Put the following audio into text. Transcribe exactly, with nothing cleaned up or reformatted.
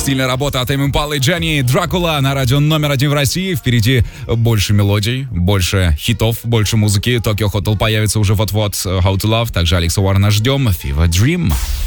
Стильная работа от Tame Impala и Дженни. Дракула на радио номер один в России. Впереди больше мелодий, больше хитов, больше музыки. Tokyo Hotel появится уже вот-вот. How to Love. Также Алекса Уоррена ждем. Fever Dream.